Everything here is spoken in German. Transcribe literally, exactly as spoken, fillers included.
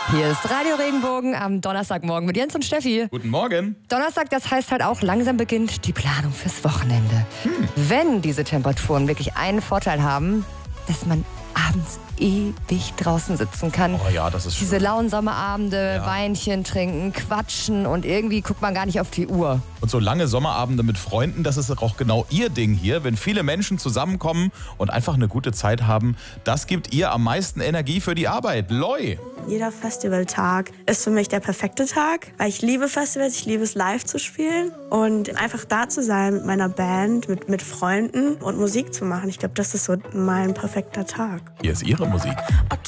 Hier ist Radio Regenbogen am Donnerstagmorgen mit Jens und Steffi. Guten Morgen. Donnerstag, das heißt halt auch, langsam beginnt die Planung fürs Wochenende. Hm. Wenn diese Temperaturen wirklich einen Vorteil haben, dass man abends ewig draußen sitzen kann. Oh ja, das ist schön. Diese lauen Sommerabende, Ja. Weinchen trinken, quatschen und irgendwie guckt man gar nicht auf die Uhr. Und so lange Sommerabende mit Freunden, das ist auch genau ihr Ding hier. Wenn viele Menschen zusammenkommen und einfach eine gute Zeit haben, das gibt ihr am meisten Energie für die Arbeit. Loi. Jeder Festivaltag ist für mich der perfekte Tag, weil ich liebe Festivals, ich liebe es live zu spielen und einfach da zu sein mit meiner Band, mit, mit Freunden und Musik zu machen. Ich glaube, das ist so mein perfekter Tag. Hier ist ihre Musik.